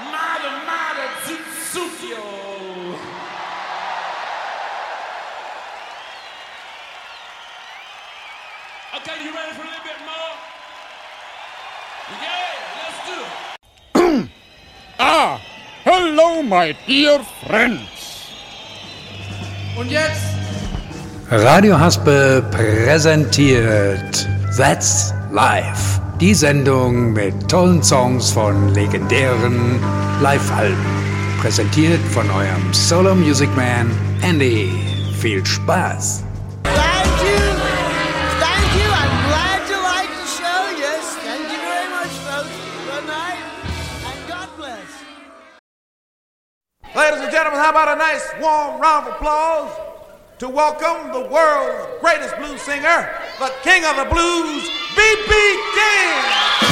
Mada Tsukio. Okay, you ready for a little bit more? Yeah, let's do it. Hello, my dear friends. Und jetzt? Radio Haspe präsentiert That's Live. Die Sendung mit tollen Songs von legendären Live-Alben. Präsentiert von eurem Solo Music Man Andy. Viel Spaß! Thank you. I'm glad you liked the show. Yes, thank you very much, folks. Good night, and God bless. Ladies and gentlemen, how about a nice warm round of applause to welcome the world's greatest blues singer, the king of the blues, B.B.